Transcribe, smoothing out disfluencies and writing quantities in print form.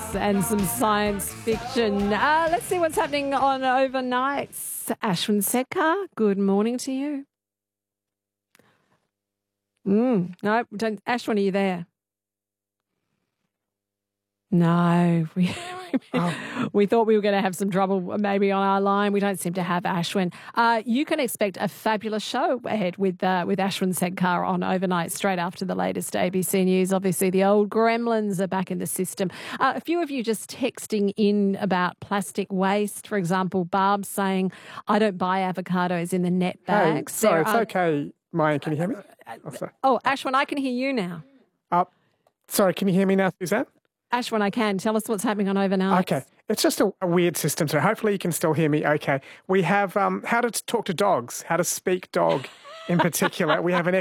and some science fiction. Let's see what's happening on overnights. Ashwin Setkar, good morning to you. No, don't. Ashwin, are you there? No, we thought we were going to have some trouble maybe on our line. We don't seem to have Ashwin. You can expect a fabulous show ahead with Ashwin Setkar on overnight straight after the latest ABC News. Obviously, the old gremlins are back in the system. A few of you just texting in about plastic waste. For example, Barb saying, I don't buy avocados in the net bags. Hey, sorry, it's okay, Maya. Can you hear me? Ashwin, I can hear you now. Sorry, can you hear me now, Suzanne? Ashwin, I can. Tell us what's happening on overnight. Okay. It's just a weird system, so hopefully you can still hear me okay. We have how to talk to dogs, how to speak dog in particular. We have an